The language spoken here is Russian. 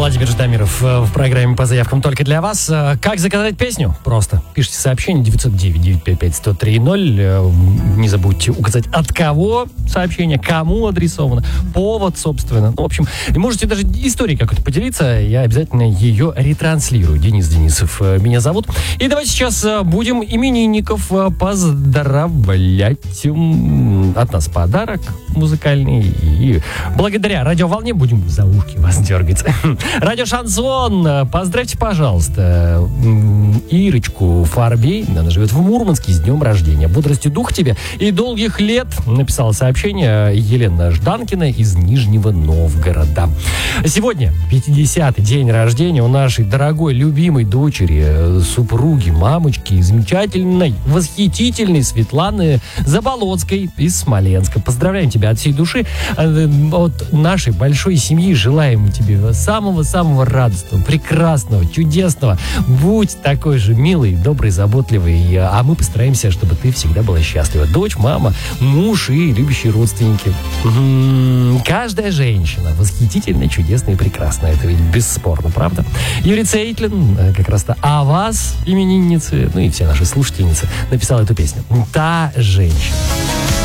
Владимир Ждамиров в программе по заявкам только для вас. Как заказать песню? Просто пишите сообщение 909-955-1030. Не забудьте указать, от кого сообщение, кому адресовано, повод, собственно. Ну, в общем, можете даже историей какой-то поделиться. Я обязательно ее ретранслирую. Денис Денисов меня зовут. И давайте сейчас будем именинников поздравлять. От нас подарок музыкальный. И благодаря радиоволне будем за ушки вас дергать. Радио Шансон, поздравьте, пожалуйста, Ирочку Фарбей. Она живет в Мурманске, с днем рождения. Бодрости духа тебе и долгих лет. Написала сообщение Елена Жданкина из Нижнего Новгорода. Сегодня 50-й день рождения у нашей дорогой, любимой дочери, супруги, мамочки, замечательной, восхитительной Светланы Заболоцкой из Смоленска. Поздравляем тебя от всей души. От нашей большой семьи желаем тебе самого-самого радостного, прекрасного, чудесного. Будь такой же милый, добрый, заботливый, а мы постараемся, чтобы ты всегда была счастлива. Дочь, мама, муж и любящие родственники. Каждая женщина восхитительная, чудесная и прекрасная. Это ведь бесспорно, правда? Юрий Цейтлин как раз-то о вас, именинницы, ну и все наши слушательницы, написал эту песню. «Та женщина».